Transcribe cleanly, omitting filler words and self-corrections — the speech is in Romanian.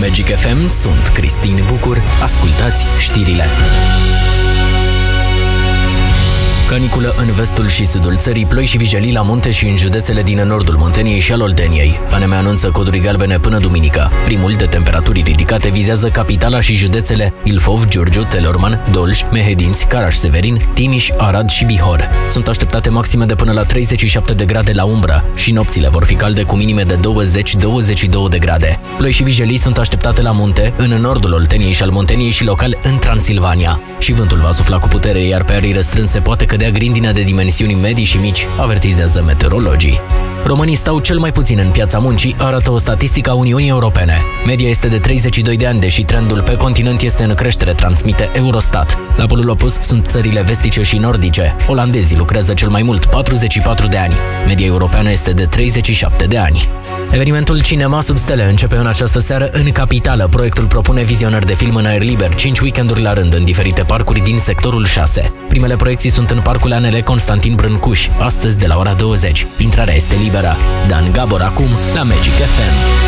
Magic FM sunt Cristin Bucur. Ascultați știrile. Caniculă în vestul și sudul țării, ploi și vijelii la munte și în județele din nordul Munteniei și al Olteniei. ANM anunță coduri galbene până duminică. Primul, de temperaturi ridicate, vizează capitala și județele Ilfov, Giurgiu, Telorman, Dolj, Mehedinți, Caraș-Severin, Timiș, Arad și Bihor. Sunt așteptate maxime de până la 37 de grade la umbră și nopțile vor fi calde cu minime de 20-22 de grade. Ploi și vijelii sunt așteptate la munte, în nordul Olteniei și al Munteniei și local în Transilvania. Și vântul va sufla cu putere, iar pe arii restrânse poate cădea grindină de dimensiuni medii și mici, avertizează meteorologii. Românii stau cel mai puțin în piața muncii, arată o statistică a Uniunii Europene. Media este de 32 de ani, deși trendul pe continent este în creștere, transmite Eurostat. La polul opus sunt țările vestice și nordice. Olandezii lucrează cel mai mult, 44 de ani. Media europeană este de 37 de ani. Evenimentul Cinema sub stele începe în această seară în capitală. Proiectul propune vizionări de film în aer liber, 5 weekenduri la rând în diferite parcuri din sectorul 6. Primele proiecții sunt în parcul ANL Constantin Brâncuș, astăzi de la ora 20. Intrarea este liberă. Dan Gabor acum la Magic FM.